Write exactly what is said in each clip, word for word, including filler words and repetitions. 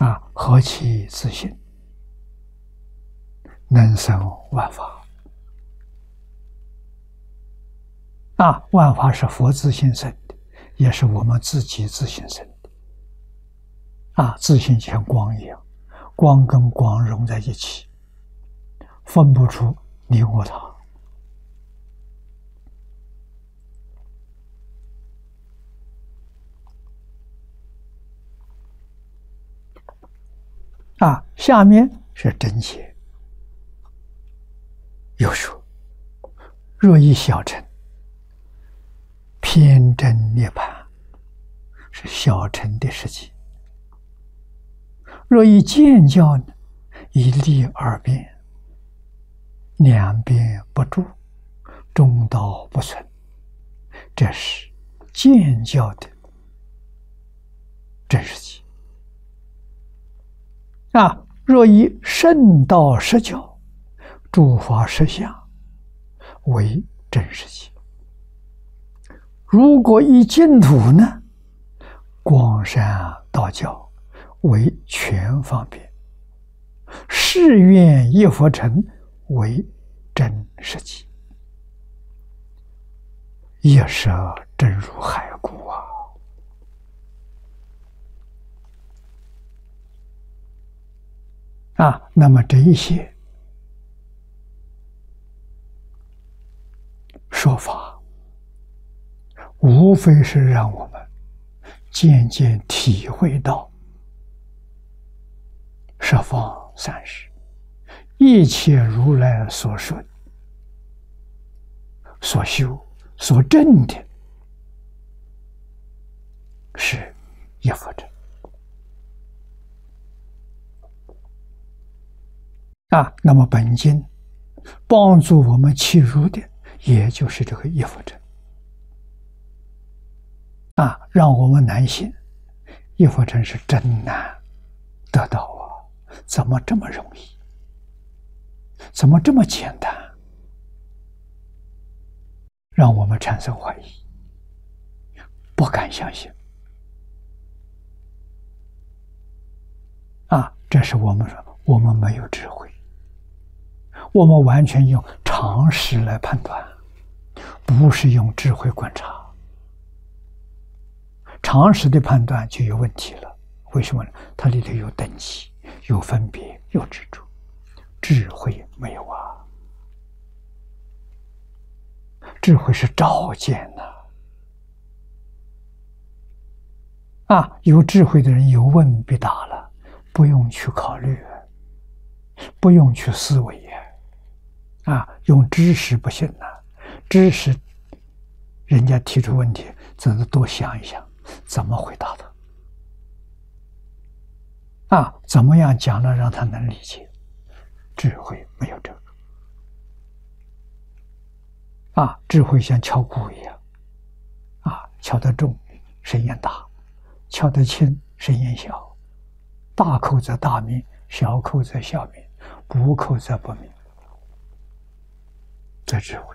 啊，何其自信，能生万法。啊，万法是佛自性生的，也是我们自己自性生的。啊，自性就像光一样，光跟光融在一起，分不出你我他。啊，下面是真解。又说：若以小乘偏真涅槃，是小乘的事情；若以见教呢，一利二边，两边不住，中道不存，这是见教的真实际。啊，若以圣道实教，诸法实相为真实际。如果以净土呢，光山道教为全方便，誓愿一佛乘为真实际。夜舍真如海谷啊！啊，那么这一些说法，无非是让我们渐渐体会到十方三世一切如来所说的、所修、所证的是一佛乘。啊，那么本经帮助我们切入的，也就是这个一佛乘。啊，让我们难信一佛乘是真难得到啊！怎么这么容易？怎么这么简单？让我们产生怀疑，不敢相信。啊，这是我们说我们没有智慧，我们完全用常识来判断，不是用智慧观察。常识的判断就有问题了，为什么呢？它里头有等级，有分别，有执着，智慧没有啊！智慧是照见呐！啊，有智慧的人有问必答了，不用去考虑，不用去思维啊！用知识不行呐，知识人家提出问题，只是多想一想。怎么回答他？啊，怎么样讲了让他能理解？智慧没有这个。啊，智慧像敲鼓一样，啊，敲得重，声音大；敲得轻，声音小。大口则大鸣，小口则小鸣，不口则不鸣。这智慧。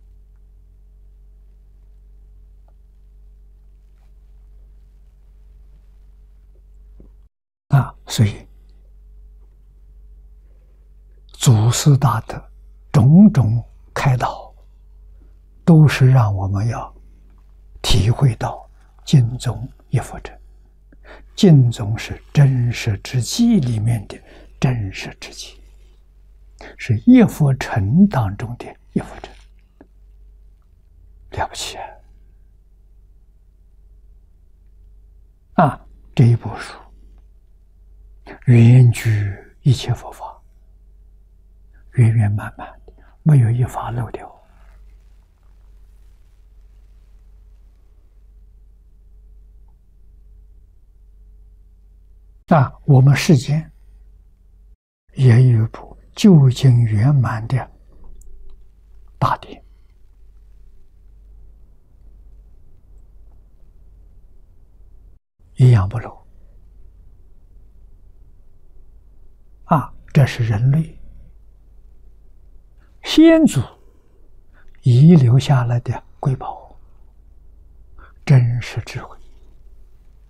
啊，所以祖师大德种种开导，都是让我们要体会到净宗一佛乘。净宗是真实之际里面的真实之际，是一佛乘当中的一佛乘，了不起啊！啊，这一部书圆具一切佛法，圆圆满满的，没有一法漏掉。啊，我们世间也有一部究竟圆满的大典，一样不漏。啊，这是人类先祖遗留下来的瑰宝，真实智慧。